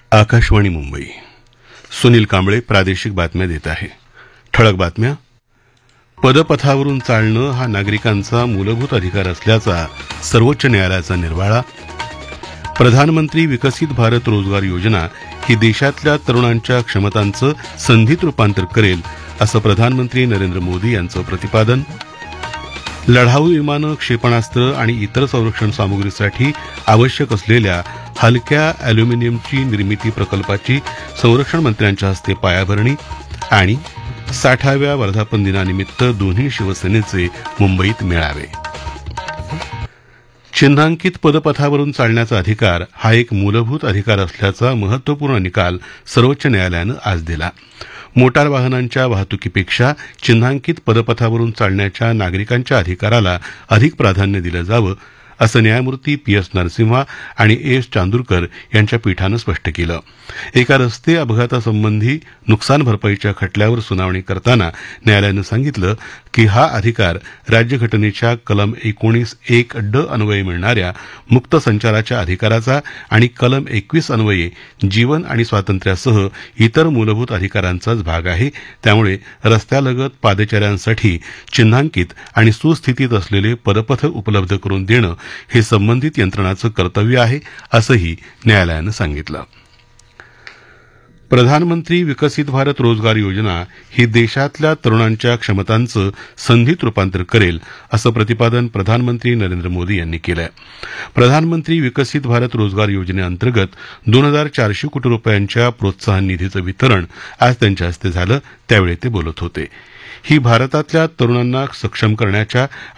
आकाशवाणी मुंबई. सुनील कांबळे प्रादेशिक बातम्या देत आहे. ठळक बातम्या. पदपथावरून चालणं हा नागरिकांचा मूलभूत अधिकार असल्याचा सर्वोच्च न्यायालयाचा निर्वाळा. प्रधानमंत्री विकसित भारत रोजगार योजना ही देशातल्या तरुणांच्या क्षमतांचं संधीत रूपांतर करेल असं प्रधानमंत्री नरेंद्र मोदी यांचं प्रतिपादन. लढाऊ विमानं, क्षेपणास्त्र आणि इतर संरक्षण सामुग्रीसाठी आवश्यक असलेल्या हलक्या अॅल्युमिनियमची निर्मिती प्रकल्पाची संरक्षण मंत्र्यांच्या हस्ते पायाभरणी. आणि 60व्या वर्धापन दिनानिमित्त दोन्ही शिवसेनेचे मुंबईत मेळावे. चिन्हांकित पदपथावरून चालण्याचा अधिकार हा एक मूलभूत अधिकार असल्याचा महत्त्वपूर्ण निकाल सर्वोच्च न्यायालयानं आज दिला. मोटार वाहनांच्या वाहतुकीपेक्षा चिन्हांकित पदपथावरून चालण्याच्या नागरिकांच्या अधिकाराला अधिक प्राधान्य दिलं जावं असं न्यायमूर्ती पी.एस. नरसिम्हा आणि ए.एस. चांदूरकर यांच्या पीठानं स्पष्ट केलं. एका रस्ते अपघातासंबंधी नुकसान भरपाईच्या खटल्यावर सुनावणी करताना न्यायालयानं सांगितलं की हा अधिकार राज्यघटनेच्या कलम 19(1)ड अन्वये मिळणाऱ्या मुक्त संचाराच्या अधिकाराचा आणि कलम 21 अन्वये जीवन आणि स्वातंत्र्यासह इतर मूलभूत अधिकारांचाच भाग आहे. त्यामुळे रस्त्यालगत पादचाऱ्यांसाठी चिन्हांकित आणि सुस्थितीत असलेले पदपथ उपलब्ध करून देणं हे संबंधित यंत्रणाचं कर्तव्य आहे असंही न्यायालयानं सांगितलं. प्रधानमंत्री विकसित भारत रोजगार योजना ही देशातल्या तरुणांच्या क्षमतांचं संधीत रूपांतर करेल असं प्रतिपादन प्रधानमंत्री नरेंद्र मोदी यांनी केलं आहे. प्रधानमंत्री विकसित भारत रोजगार योजनेअंतर्गत 2400 कोटी रुपयांच्या प्रोत्साहन निधीचं वितरण आज त्यांच्या हस्ते झालं. त्यावेळी ते बोलत होते. ही भारतातल्या तरुणांना सक्षम करण्याच्या